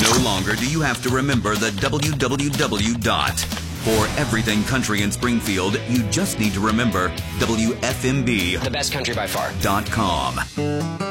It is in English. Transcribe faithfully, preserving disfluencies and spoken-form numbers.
No longer do you have to remember the W W W dot. For everything country in Springfield, you just need to remember W F M B. The best country by far. Dot com.